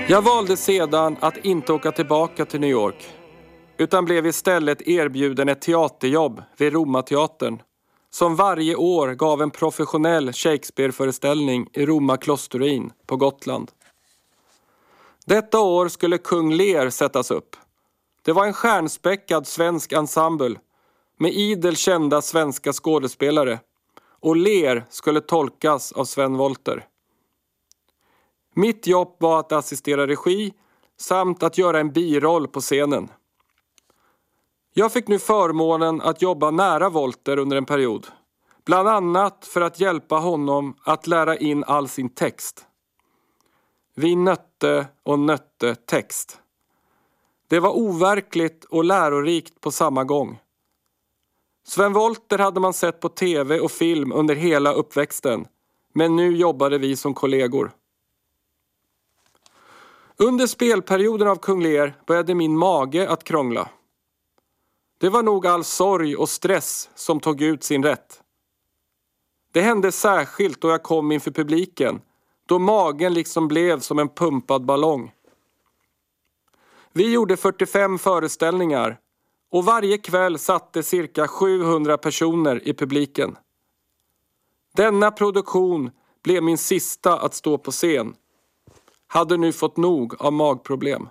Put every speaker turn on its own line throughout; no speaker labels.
Jag valde sedan att inte åka tillbaka till New York, utan blev istället erbjuden ett teaterjobb vid Romateatern, som varje år gav en professionell Shakespeare-föreställning i Roma Klosteruin på Gotland. Detta år skulle Kung Lear sättas upp. Det var en stjärnspäckad svensk ensemble med idel kända svenska skådespelare, och Lear skulle tolkas av Sven Wollter. Mitt jobb var att assistera regi samt att göra en biroll på scenen. Jag fick nu förmånen att jobba nära Wollter under en period. Bland annat för att hjälpa honom att lära in all sin text. Vi nötte och nötte text. Det var overkligt och lärorikt på samma gång. Sven Wollter hade man sett på tv och film under hela uppväxten, men nu jobbade vi som kollegor. Under spelperioden av Kung Lear började min mage att krångla. Det var nog all sorg och stress som tog ut sin rätt. Det hände särskilt då jag kom inför publiken, då magen liksom blev som en pumpad ballong. Vi gjorde 45 föreställningar och varje kväll satte cirka 700 personer i publiken. Denna produktion blev min sista att stå på scen. Hade nu fått nog av magproblem.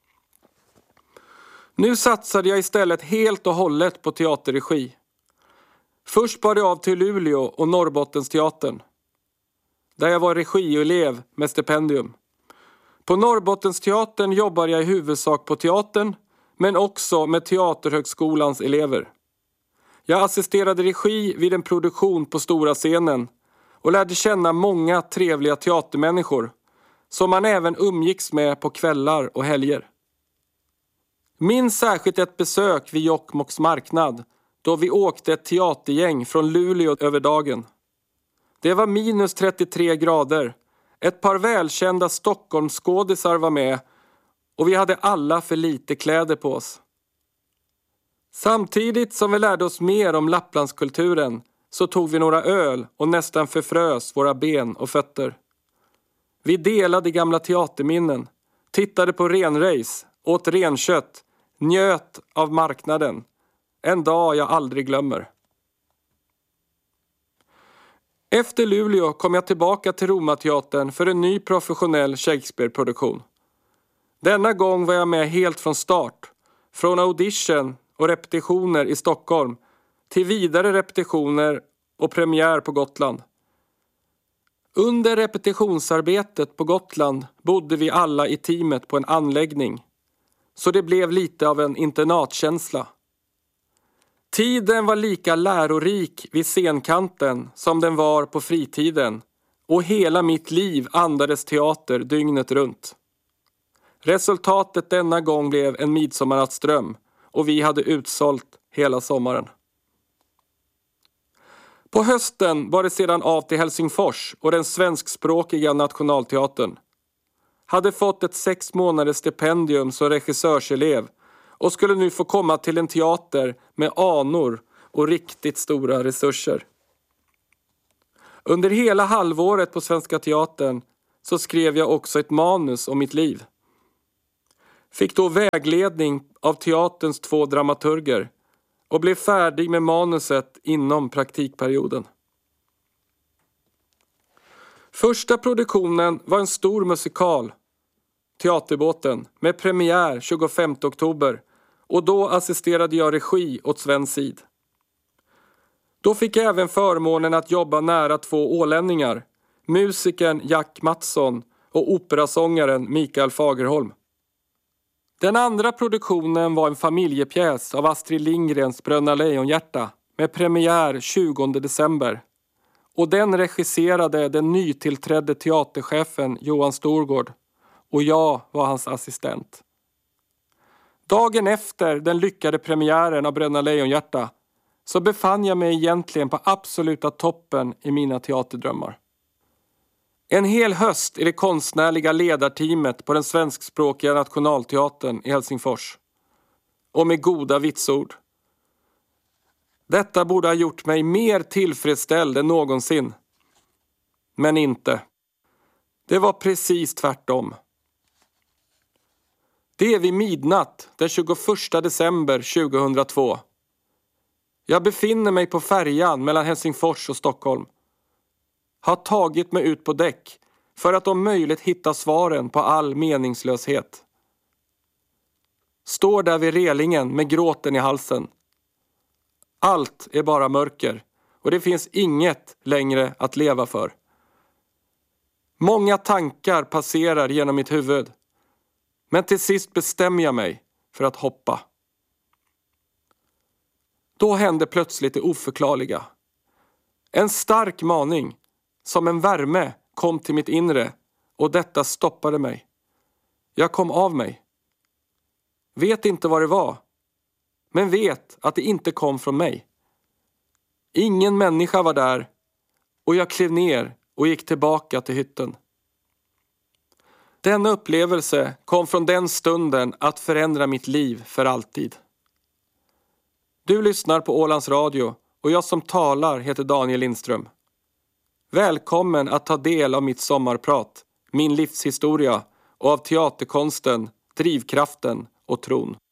Nu satsade jag istället helt och hållet på teaterregi. Först bar det av till Luleå och Norrbottensteatern, där jag var regielev med stipendium. På Norrbottensteatern jobbar jag i huvudsak på teatern, men också med Teaterhögskolans elever. Jag assisterade regi vid en produktion på stora scenen och lärde känna många trevliga teatermänniskor som man även umgicks med på kvällar och helger. Minns särskilt ett besök vid Jokkmokks marknad då vi åkte ett teatergäng från Luleå över dagen. Det var minus 33 grader. Ett par välkända Stockholmsskådisar var med och vi hade alla för lite kläder på oss. Samtidigt som vi lärde oss mer om Lapplandskulturen så tog vi några öl och nästan förfrös våra ben och fötter. Vi delade gamla teaterminnen, tittade på renrace, åt renkött, njöt av marknaden. En dag jag aldrig glömmer. Efter Luleå kom jag tillbaka till Romateatern för en ny professionell Shakespeare-produktion. Denna gång var jag med helt från start, från audition och repetitioner i Stockholm till vidare repetitioner och premiär på Gotland. Under repetitionsarbetet på Gotland bodde vi alla i teamet på en anläggning, så det blev lite av en internatkänsla. Tiden var lika lärorik vid scenkanten som den var på fritiden, och hela mitt liv andades teater dygnet runt. Resultatet denna gång blev en midsommarnattsdröm och vi hade utsålt hela sommaren. På hösten var det sedan av till Helsingfors och den svenskspråkiga nationalteatern. Hade fått ett 6 månaders stipendium som regissörselev och skulle nu få komma till en teater med anor och riktigt stora resurser. Under hela halvåret på Svenska Teatern så skrev jag också ett manus om mitt liv. Fick då vägledning av teaterns 2 dramaturger och blev färdig med manuset inom praktikperioden. Första produktionen var en stor musikal, Teaterbåten, med premiär 25 oktober, och då assisterade jag regi åt Sven Sid. Då fick jag även förmånen att jobba nära 2 ålänningar, musikern Jack Mattsson och operasångaren Mikael Fagerholm. Den andra produktionen var en familjepjäs av Astrid Lindgrens Bröderna Lejonhjärta med premiär 20 december. Och den regisserade den nytillträdde teaterchefen Johan Storgård och jag var hans assistent. Dagen efter den lyckade premiären av Bröderna Lejonhjärta så befann jag mig egentligen på absoluta toppen i mina teaterdrömmar. En hel höst i det konstnärliga ledarteamet på den svenskspråkiga nationalteatern i Helsingfors. Och med goda vitsord. Detta borde ha gjort mig mer tillfredsställd än någonsin. Men inte. Det var precis tvärtom. Det är vid midnatt den 21 december 2002. Jag befinner mig på färjan mellan Helsingfors och Stockholm. Har tagit mig ut på däck för att om möjligt hitta svaren på all meningslöshet. Står där vid relingen med gråten i halsen. Allt är bara mörker och det finns inget längre att leva för. Många tankar passerar genom mitt huvud. Men till sist bestämmer jag mig för att hoppa. Då hände plötsligt det oförklarliga. En stark maning, som en värme, kom till mitt inre och detta stoppade mig. Jag kom av mig. Vet inte vad det var, men vet att det inte kom från mig. Ingen människa var där och jag klev ner och gick tillbaka till hytten. Denna upplevelse kom från den stunden att förändra mitt liv för alltid. Du lyssnar på Ålands Radio och jag som talar heter Daniel Lindström. Välkommen att ta del av mitt sommarprat, min livshistoria och av teaterkonsten, drivkraften och tron.